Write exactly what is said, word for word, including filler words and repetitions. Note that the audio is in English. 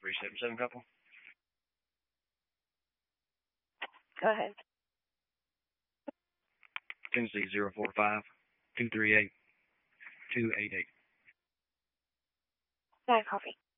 three seven seven couple. Go ahead. Tennessee zero four five two three eight two eight eight. Diet coffee.